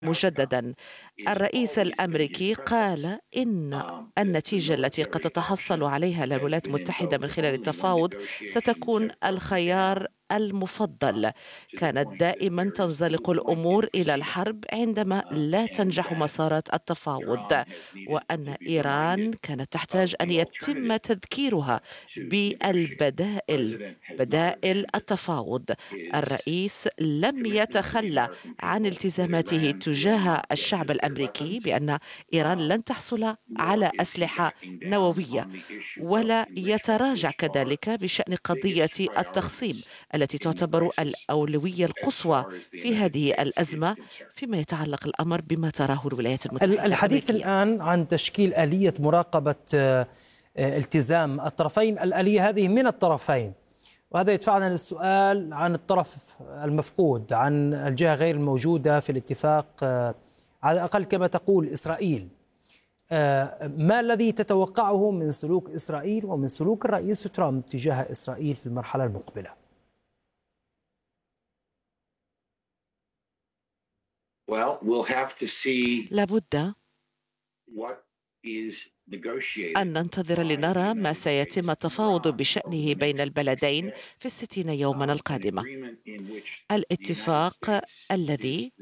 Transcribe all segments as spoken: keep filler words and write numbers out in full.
مجددا. الرئيس الأمريكي قال إن النتيجة التي قد تتحصل عليها الولايات المتحدة من خلال التفاوض ستكون الخيار المفضل. كانت دائما تنزلق الأمور إلى الحرب عندما لا تنجح مسارات التفاوض، وأن إيران كانت تحتاج أن يتم تذكيرها بالبدائل، بدائل التفاوض. الرئيس لم يتخلى عن التزاماته تجاه الشعب الأمريكي بأن إيران لن تحصل على أسلحة نووية، ولا يتراجع كذلك بشأن قضية التخصيب التي تعتبر الأولوية القصوى في هذه الأزمة فيما يتعلق الأمر بما تراه الولايات المتحدة الحديث الأمريكية. الآن عن تشكيل آلية مراقبة آه، آه، التزام الطرفين، الآلية هذه من الطرفين، وهذا يدفعنا للسؤال عن الطرف المفقود، عن الجهة غير الموجودة في الاتفاق، آه، على الأقل كما تقول إسرائيل. آه، ما الذي تتوقعه من سلوك إسرائيل ومن سلوك الرئيس ترامب تجاه إسرائيل في المرحلة المقبلة؟ Well, we'll have to see لابد what is أن ننتظر لنرى ما سيتم التفاوض بشأنه بين البلدين في الستين يوما القادمة. الاتفاق الذي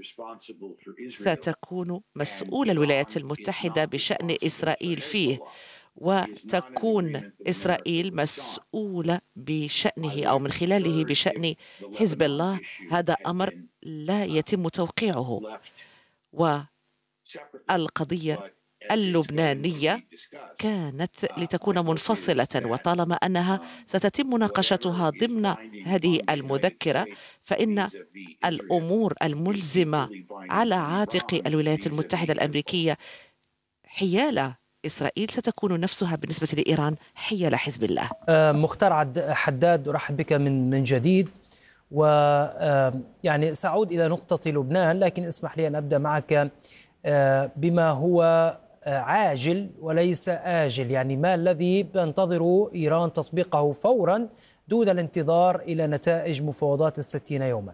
ستكون مسؤول الولايات المتحدة بشأن إسرائيل فيه، وتكون إسرائيل مسؤولة بشأنه أو من خلاله بشأن حزب الله، هذا أمر لا يتم توقيعه. والقضية اللبنانية كانت لتكون منفصلة، وطالما أنها ستتم مناقشتها ضمن هذه المذكرة فإن الأمور الملزمة على عاتق الولايات المتحدة الأمريكية حيال إسرائيل ستكون نفسها بالنسبة لإيران حيال حزب الله. آه، مختار حداد، أرحب بك من من جديد، ويعني سأعود إلى نقطة لبنان، لكن اسمح لي أن أبدأ معك بما هو عاجل وليس آجل. يعني ما الذي تنتظر إيران تطبيقه فورا دون الانتظار إلى نتائج مفاوضات الستين يوما؟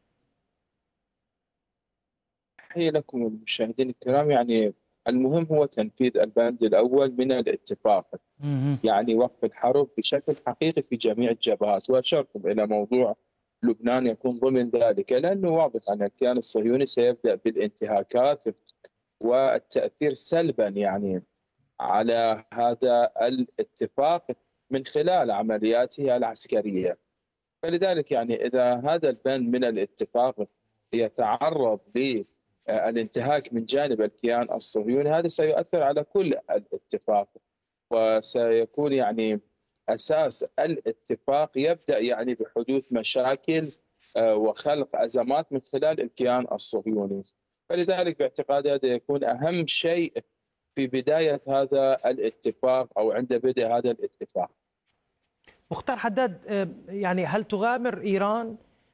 تحية لكم المشاهدين الكرام. يعني المهم هو تنفيذ البند الأول من الاتفاق، يعني وقف الحرب بشكل حقيقي في جميع الجبهات، وأشرتم إلى موضوع لبنان يكون ضمن ذلك، لأنه واضح أن الكيان الصهيوني سيبدأ بالانتهاكات والتأثير سلبا يعني على هذا الاتفاق من خلال عملياته العسكرية. فلذلك يعني إذا هذا البند من الاتفاق يتعرض للانتهاك من جانب الكيان الصهيوني، هذا سيؤثر على كل الاتفاق، وسيكون يعني أساس الاتفاق يبدأ يعني بحدوث مشاكل وخلق أزمات من خلال الكيان الصهيوني. فلذلك باعتقادي هذا يكون أهم شيء في بداية هذا الاتفاق أو عند بدء هذا الاتفاق. مختار حداد، يعني هل تغامر إيران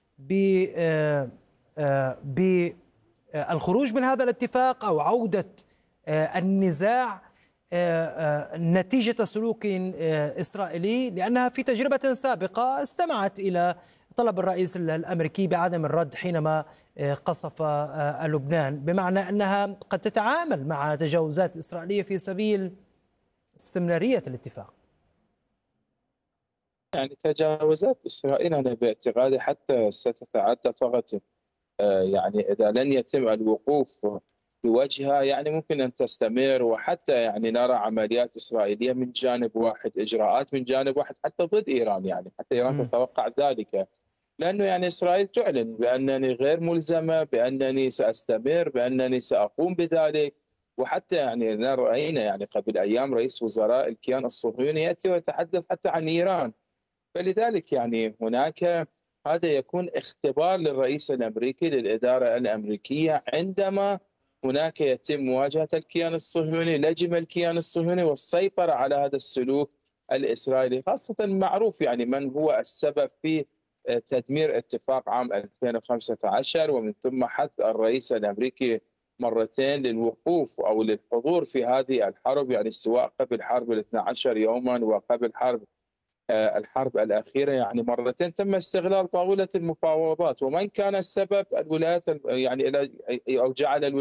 بالخروج من هذا الاتفاق أو عودة النزاع نتيجة سلوك إسرائيلي؟ لأنها في تجربة سابقة استمعت إلى طلب الرئيس الأمريكي بعدم الرد حينما قصف لبنان، بمعنى أنها قد تتعامل مع تجاوزات إسرائيلية في سبيل استمرارية الاتفاق. يعني تجاوزات إسرائيل أنا باعتقادي حتى ستتعدى فقط، يعني إذا لن يتم الوقوف بوجهها يعني ممكن أن تستمر، وحتى يعني نرى عمليات إسرائيلية من جانب واحد، إجراءات من جانب واحد حتى ضد إيران، يعني حتى إيران تتوقع ذلك، لأنه يعني إسرائيل تعلن بأنني غير ملزمة، بأنني سأستمر، بأنني سأقوم بذلك. وحتى يعني رأينا يعني قبل أيام رئيس وزراء الكيان الصهيوني يأتي ويتحدث حتى عن إيران. فلذلك يعني هناك هذا يكون اختبار للرئيس الأمريكي، للإدارة الأمريكية، عندما هناك يتم مواجهة الكيان الصهيوني، لجم الكيان الصهيوني والسيطرة على هذا السلوك الإسرائيلي، خاصة معروف يعني من هو السبب في تدمير اتفاق عام ألفين وخمسة عشر، ومن ثم حث الرئيس الأمريكي مرتين للوقوف أو للحضور في هذه الحرب، يعني سواء قبل حرب الاثنى عشر يوما وقبل حرب الحرب الأخيرة، يعني مرتين تم استغلال طاولة المفاوضات. ومن كان السبب؟ الولايات يعني أو جعل الولايات